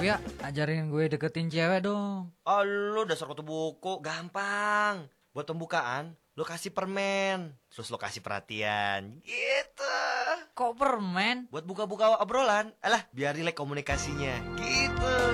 ya, ajarin gue deketin cewek dong. Oh, lu dasar kutu buku, gampang. Buat pembukaan, lu kasih permen, terus lu kasih perhatian, gitu. Kok permen? Buat buka-buka obrolan, alah biar rileks komunikasinya, gitu.